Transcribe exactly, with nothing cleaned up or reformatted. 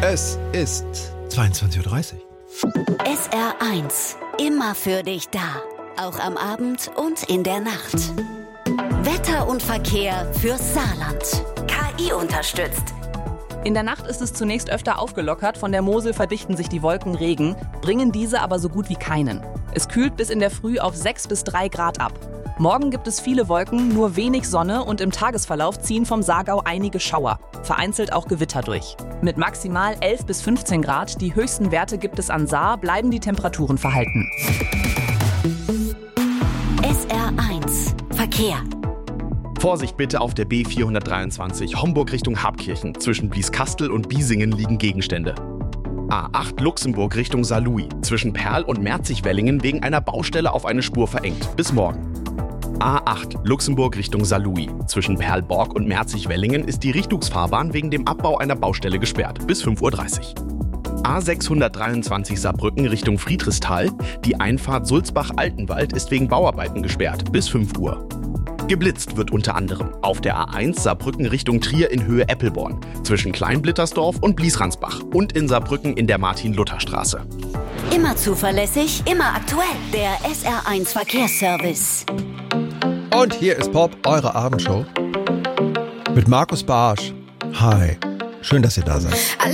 Es ist zweiundzwanzig Uhr dreißig. S R eins. Immer für dich da. Auch am Abend und in der Nacht. Wetter und Verkehr fürs Saarland. K I unterstützt. In der Nacht ist es zunächst öfter aufgelockert, von der Mosel verdichten sich die Wolken Regen, bringen diese aber so gut wie keinen. Es kühlt bis in der Früh auf sechs bis drei Grad ab. Morgen gibt es viele Wolken, nur wenig Sonne und im Tagesverlauf ziehen vom Saargau einige Schauer, vereinzelt auch Gewitter durch. Mit maximal elf bis fünfzehn Grad, die höchsten Werte gibt es an Saar, bleiben die Temperaturen verhalten. S R eins. Verkehr. Vorsicht bitte auf der B vierhundertdreiundzwanzig, Homburg Richtung Habkirchen. Zwischen Blieskastel und Biesingen liegen Gegenstände. A acht Luxemburg Richtung Saarlouis. Zwischen Perl und Merzig-Wellingen wegen einer Baustelle auf eine Spur verengt. Bis morgen. A acht Luxemburg Richtung Saarlouis. Zwischen Perlborg und Merzig-Wellingen ist die Richtungsfahrbahn wegen dem Abbau einer Baustelle gesperrt. Bis fünf Uhr dreißig. A sechshundertdreiundzwanzig Saarbrücken Richtung Friedrichsthal. Die Einfahrt Sulzbach-Altenwald ist wegen Bauarbeiten gesperrt. Bis fünf Uhr. Geblitzt wird unter anderem auf der A eins Saarbrücken Richtung Trier in Höhe Eppelborn, zwischen Kleinblittersdorf und Bliesransbach und in Saarbrücken in der Martin-Luther-Straße. Immer zuverlässig, immer aktuell. Der S R eins Verkehrsservice. Und hier ist Pop, eure Abendshow. Mit Markus Barsch. Hi, schön, dass ihr da seid.